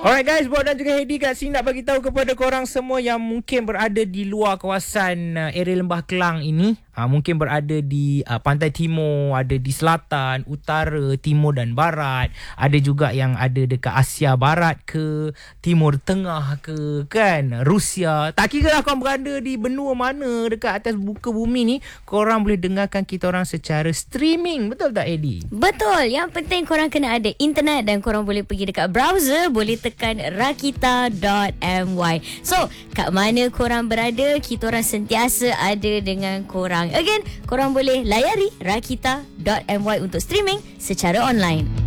Alright guys, Bob dan juga Hedi kat sini nak bagi tahu kepada korang semua yang mungkin berada di luar kawasan area Lembah Kelang ini, mungkin berada di pantai timur, ada di selatan, utara, timur dan barat, ada juga yang ada dekat Asia Barat ke, Timur Tengah ke, kan, Rusia. Tak kira lah korang berada di benua mana dekat atas muka bumi ni, korang boleh dengarkan kita orang secara streaming. Betul tak, Hedi? Betul. Yang penting korang kena ada internet dan korang boleh pergi dekat browser, boleh tekan rakita.my. So, kat mana korang berada, kita orang sentiasa ada dengan korang. Again, korang boleh layari rakita.my untuk streaming secara online.